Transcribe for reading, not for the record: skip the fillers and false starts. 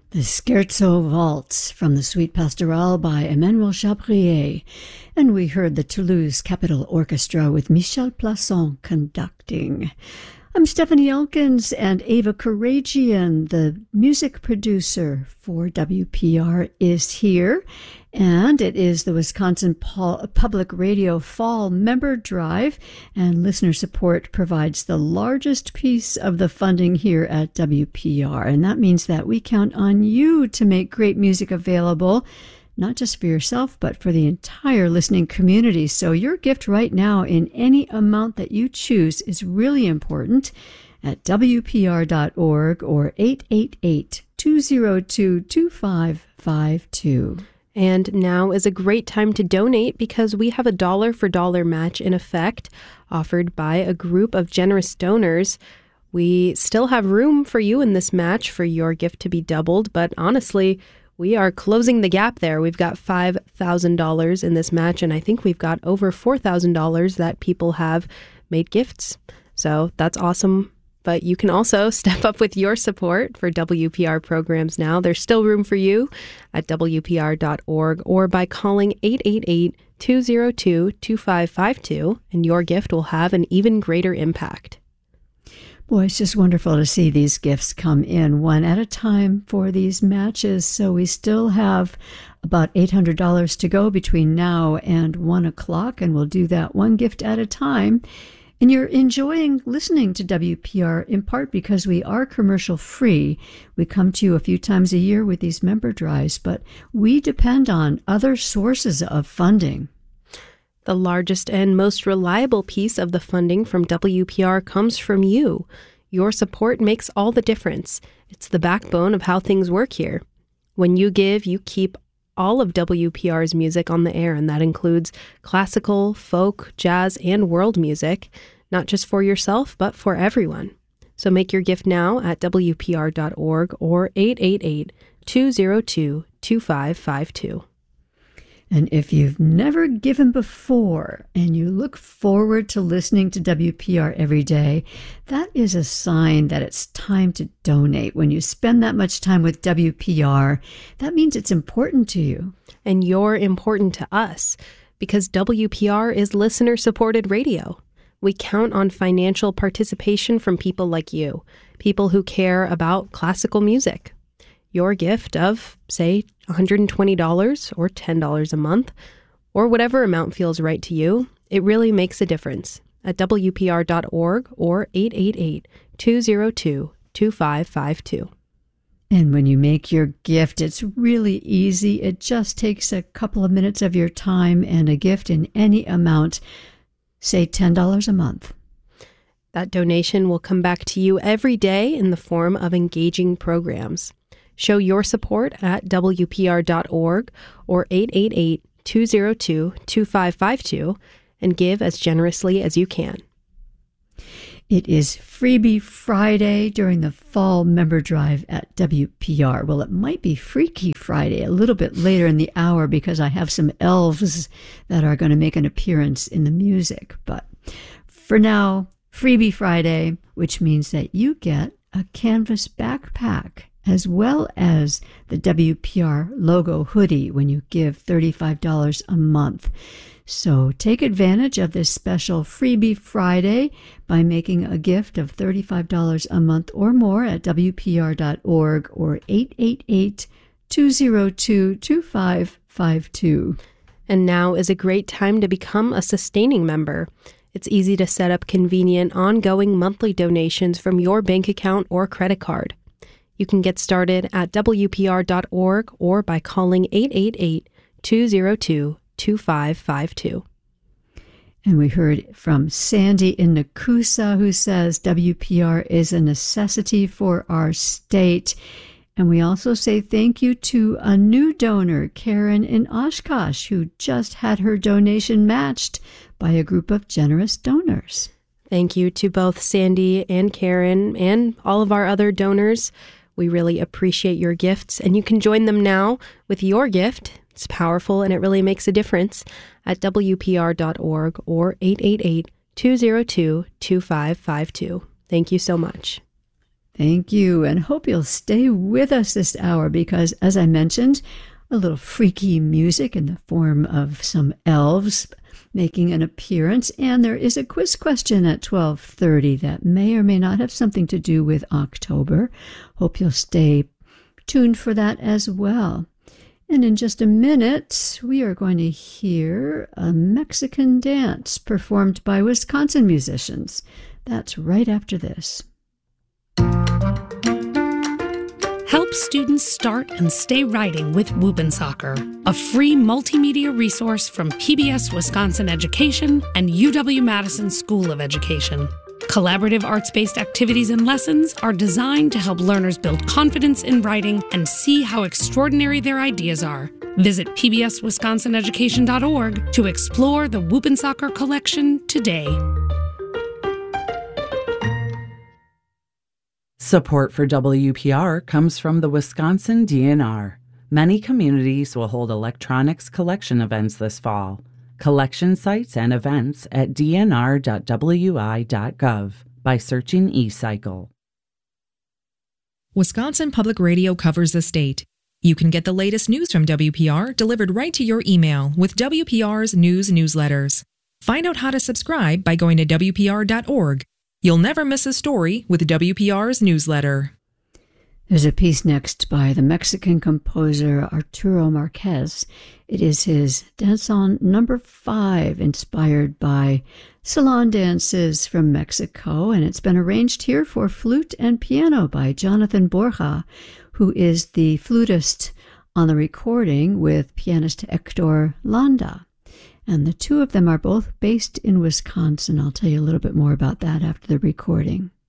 The Scherzo Waltz from the Suite Pastorale by Emmanuel Chabrier, and we heard the Toulouse Capitol Orchestra with Michel Plasson conducting. I'm Stephanie Elkins, and Ava Karagian, the music producer for WPR, is here. And it is the Wisconsin Public Radio Fall Member Drive, and listener support provides the largest piece of the funding here at WPR. And that means that we count on you to make great music available, not just for yourself, but for the entire listening community. So your gift right now in any amount that you choose is really important at WPR.org or 888-202-2552. And now is a great time to donate because we have a dollar-for-dollar match in effect offered by a group of generous donors. We still have room for you in this match for your gift to be doubled, but honestly, we are closing the gap there. We've got $5,000 in this match, and I think we've got over $4,000 that people have made gifts. So that's awesome. But you can also step up with your support for WPR programs now. There's still room for you at WPR.org or by calling 888-202-2552, and your gift will have an even greater impact. Boy, it's just wonderful to see these gifts come in one at a time for these matches. So we still have about $800 to go between now and 1 o'clock, and we'll do that one gift at a time. And you're enjoying listening to WPR in part because we are commercial free. We come to you a few times a year with these member drives, but we depend on other sources of funding. The largest and most reliable piece of the funding from WPR comes from you. Your support makes all the difference. It's the backbone of how things work here. When you give, you keep all of WPR's music on the air, and that includes classical, folk, jazz, and world music, not just for yourself, but for everyone. So make your gift now at WPR.org or 888-202-2552. And if you've never given before and you look forward to listening to WPR every day, that is a sign that it's time to donate. When you spend that much time with WPR, that means it's important to you. And you're important to us because WPR is listener-supported radio. We count on financial participation from people like you, people who care about classical music. Your gift of, say, $120 or $10 a month, or whatever amount feels right to you, it really makes a difference at WPR.org or 888-202-2552. And when you make your gift, it's really easy. It just takes a couple of minutes of your time, and a gift in any amount, say $10 a month. That donation will come back to you every day in the form of engaging programs. Show your support at WPR.org or 888-202-2552 and give as generously as you can. It is Freebie Friday during the Fall Member Drive at WPR. Well, it might be Freaky Friday a little bit later in the hour because I have some elves that are going to make an appearance in the music. But for now, Freebie Friday, which means that you get a canvas backpack as well as the WPR logo hoodie when you give $35 a month. So take advantage of this special Freebie Friday by making a gift of $35 a month or more at WPR.org or 888-202-2552. And now is a great time to become a sustaining member. It's easy to set up convenient, ongoing monthly donations from your bank account or credit card. You can get started at WPR.org or by calling 888-202-2552. And we heard from Sandy in Nakusa, who says WPR is a necessity for our state. And we also say thank you to a new donor, Karen in Oshkosh, who just had her donation matched by a group of generous donors. Thank you to both Sandy and Karen and all of our other donors. We really appreciate your gifts, and you can join them now with your gift. It's powerful, and it really makes a difference at WPR.org or 888-202-2552. Thank you so much. Thank you, and hope you'll stay with us this hour because, as I mentioned, a little freaky music in the form of some elves making an appearance, and there is a quiz question at 12:30 that may or may not have something to do with October. Hope you'll stay tuned for that as well. And in just a minute, we are going to hear a Mexican dance performed by Wisconsin musicians. That's right after this. Help students start and stay writing with Whoopin' a free multimedia resource from PBS Wisconsin Education and UW-Madison School of Education. Collaborative arts-based activities and lessons are designed to help learners build confidence in writing and see how extraordinary their ideas are. Visit pbswisconsineducation.org to explore the Whoopin' collection today. Support for WPR comes from the Wisconsin DNR. Many communities will hold electronics collection events this fall. Collection sites and events at dnr.wi.gov by searching eCycle. Wisconsin Public Radio covers the state. You can get the latest news from WPR delivered right to your email with WPR's news newsletters. Find out how to subscribe by going to WPR.org. You'll never miss a story with WPR's newsletter. There's a piece next by the Mexican composer Arturo Marquez. It is his Danzón No. 5, inspired by salon dances from Mexico, and it's been arranged here for flute and piano by Jonathan Borja, who is the flutist on the recording with pianist Hector Landa. And the two of them are both based in Wisconsin. I'll tell you a little bit more about that after the recording.